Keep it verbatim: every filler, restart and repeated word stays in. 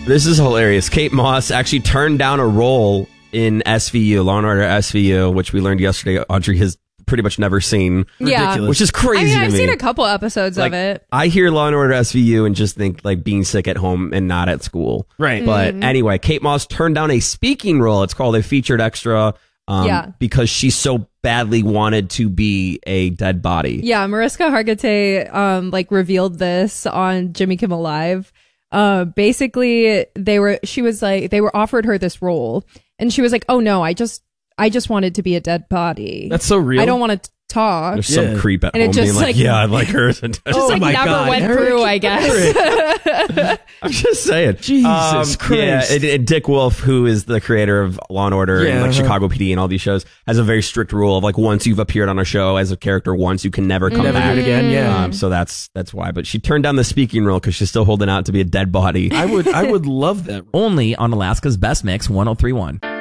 This is hilarious. Kate Moss actually turned down a role in S V U, Law and Order S V U, which we learned yesterday Audrey has pretty much never seen. Yeah. Ridiculous. Which is crazy I mean, I've to me. seen a couple episodes Like, of it. I hear Law and Order S V U and just think like being sick at home and not at school. Right. But anyway, Kate Moss turned down a speaking role. It's called a featured extra um, Yeah. because she so badly wanted to be a dead body. Yeah, Mariska Hargitay um like revealed this on Jimmy Kimmel Live. Uh, basically, they were she was like they were offered her this role, and she was like, "Oh no, I just I just wanted to be a dead body. That's so real. I don't want to talk." There's some Yeah. creep at And it home just, being like, like- yeah, I'd like her as a dead Just Oh like my never God, went Eric. through, I guess. I'm just saying. Jesus um, Christ. Yeah, and, and Dick Wolf, who is the creator of Law and Order Yeah, and like uh-huh. Chicago P D and all these shows, has a very strict rule of like once you've appeared on a show as a character once, you can never come Never back. do it again. Yeah. Um, so that's that's why. But she turned down the speaking role because she's still holding out to be a dead body. I would I would love that. Only on Alaska's Best Mix one oh three point one.